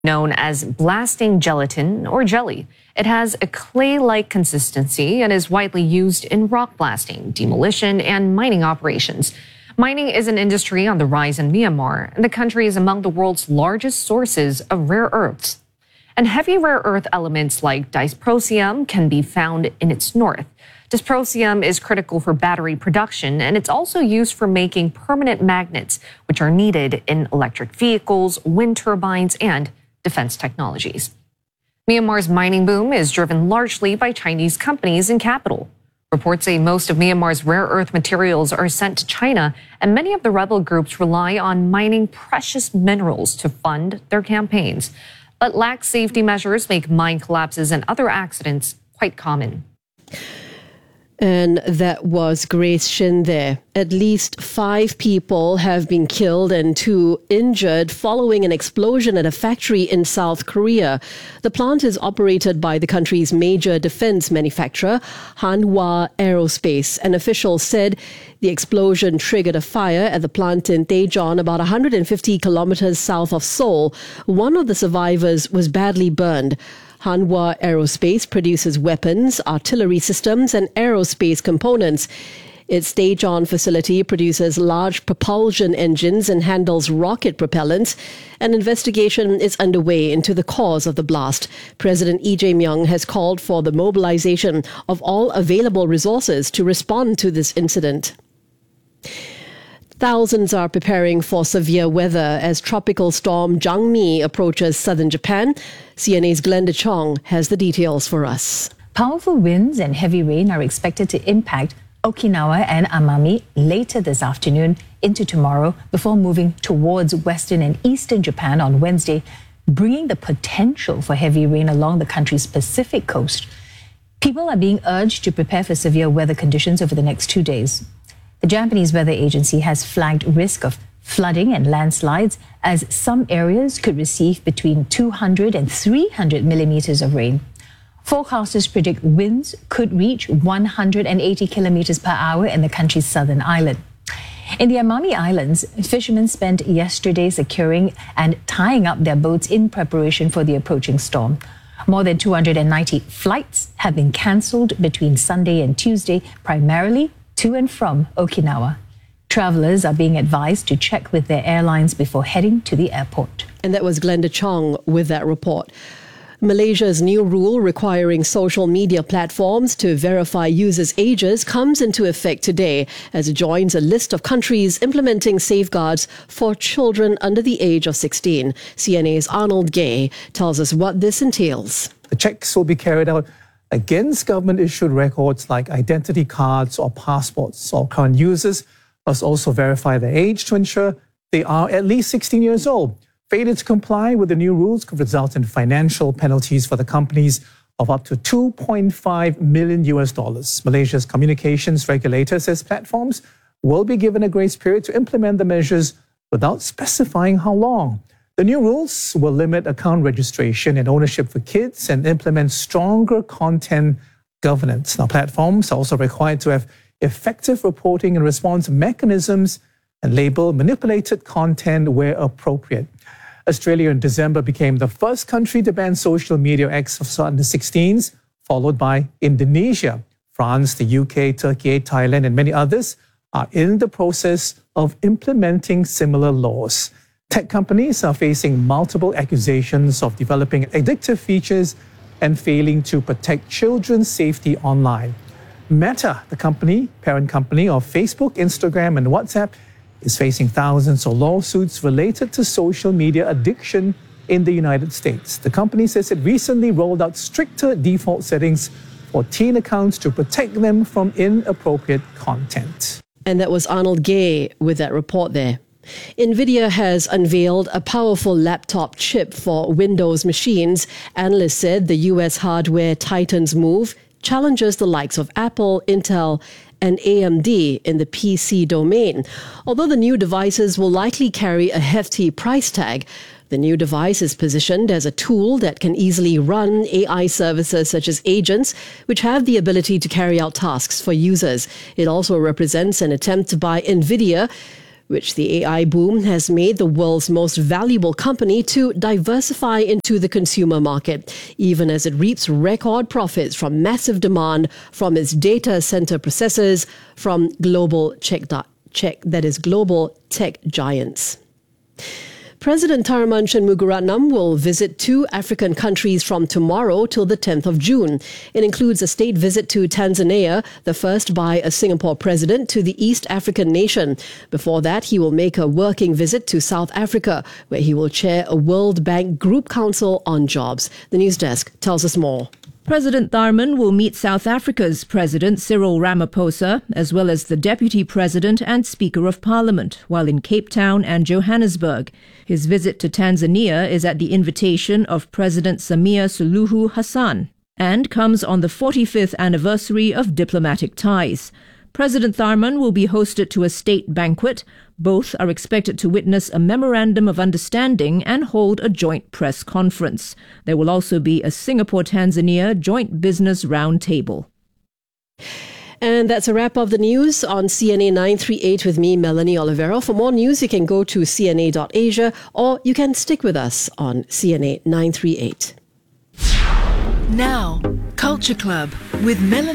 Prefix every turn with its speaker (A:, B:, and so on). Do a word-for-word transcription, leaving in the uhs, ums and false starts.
A: known as blasting gelatin or jelly. It has a clay-like consistency and is widely used in rock blasting, demolition, and mining operations. Mining is an industry on the rise in Myanmar, and the country is among the world's largest sources of rare earths. And heavy rare earth elements like dysprosium can be found in its north. Dysprosium is critical for battery production, and it's also used for making permanent magnets, which are needed in electric vehicles, wind turbines, and defense technologies. Myanmar's mining boom is driven largely by Chinese companies and capital. Reports say most of Myanmar's rare earth materials are sent to China, and many of the rebel groups rely on mining precious minerals to fund their campaigns. But lax safety measures make mine collapses and other accidents quite common.
B: And that was Grace Shin there. At least five people have been killed and two injured following an explosion at a factory in South Korea. The plant is operated by the country's major defense manufacturer, Hanwha Aerospace. An official said the explosion triggered a fire at the plant in Daejeon, about one hundred fifty kilometers south of Seoul. One of the survivors was badly burned. Hanwha Aerospace produces weapons, artillery systems, and aerospace components. Its Daejeon facility produces large propulsion engines and handles rocket propellants. An investigation is underway into the cause of the blast. President Lee Jae-myung has called for the mobilization of all available resources to respond to this incident. Thousands are preparing for severe weather as tropical storm Jangmi approaches southern Japan. C N A's Glenda Chong has the details for us.
C: Powerful winds and heavy rain are expected to impact Okinawa and Amami later this afternoon into tomorrow before moving towards western and eastern Japan on Wednesday, bringing the potential for heavy rain along the country's Pacific coast. People are being urged to prepare for severe weather conditions over the next two days. The Japanese Weather Agency has flagged risk of flooding and landslides as some areas could receive between two hundred and three hundred millimeters of rain. Forecasters predict winds could reach one hundred eighty kilometers per hour in the country's southern island. In the Amami Islands, fishermen spent yesterday securing and tying up their boats in preparation for the approaching storm. More than two hundred ninety flights have been cancelled between Sunday and Tuesday, primarily to and from Okinawa. Travelers are being advised to check with their airlines before heading to the airport.
B: And that was Glenda Chong with that report. Malaysia's new rule requiring social media platforms to verify users' ages comes into effect today as it joins a list of countries implementing safeguards for children under the age of sixteen. C N A's Arnold Gay tells us what this entails.
D: The checks will be carried out against government-issued records like identity cards or passports. All current users must also verify their age to ensure they are at least sixteen years old. Failure to comply with the new rules could result in financial penalties for the companies of up to two point five million U S dollars. Malaysia's communications regulator says platforms will be given a grace period to implement the measures without specifying how long. The new rules will limit account registration and ownership for kids and implement stronger content governance. Now, platforms are also required to have effective reporting and response mechanisms and label manipulated content where appropriate. Australia in December became the first country to ban social media acts for under sixteens, followed by Indonesia. France, the U K, Turkey, Thailand, and many others are in the process of implementing similar laws. Tech companies are facing multiple accusations of developing addictive features and failing to protect children's safety online. Meta, the company, parent company of Facebook, Instagram, and WhatsApp, is facing thousands of lawsuits related to social media addiction in the United States. The company says it recently rolled out stricter default settings for teen accounts to protect them from inappropriate content.
B: And that was Arnold Gay with that report there. NVIDIA has unveiled a powerful laptop chip for Windows machines. Analysts said the U S hardware titan's move challenges the likes of Apple, Intel, and A M D in the P C domain. Although the new devices will likely carry a hefty price tag, the new device is positioned as a tool that can easily run A I services such as agents, which have the ability to carry out tasks for users. It also represents an attempt by NVIDIA, which the A I boom has made the world's most valuable company to diversify into the consumer market, even as it reaps record profits from massive demand from its data center processors from global check, check that is global tech giants. President Tharman Shanmugaratnam will visit two African countries from tomorrow till the tenth of June. It includes a state visit to Tanzania, the first by a Singapore president to the East African nation. Before that, he will make a working visit to South Africa, where he will chair a World Bank Group Council on Jobs. The news desk tells us more.
E: President Tharman will meet South Africa's President Cyril Ramaphosa, as well as the Deputy President and Speaker of Parliament, while in Cape Town and Johannesburg. His visit to Tanzania is at the invitation of President Samia Suluhu Hassan and comes on the forty-fifth anniversary of diplomatic ties. President Tharman will be hosted to a state banquet. Both are expected to witness a memorandum of understanding and hold a joint press conference. There will also be a Singapore-Tanzania joint business roundtable.
B: And that's a wrap of the news on C N A nine thirty-eight with me, Melanie Olivero. For more news, you can go to c n a dot asia or you can stick with us on C N A nine thirty-eight.
F: Now, Culture Club with Melanie